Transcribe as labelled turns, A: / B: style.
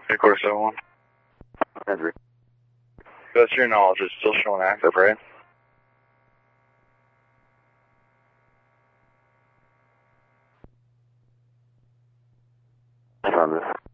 A: Quarter 7-1.
B: Andrew.
A: That's your knowledge. It's still showing active, right?
B: On this.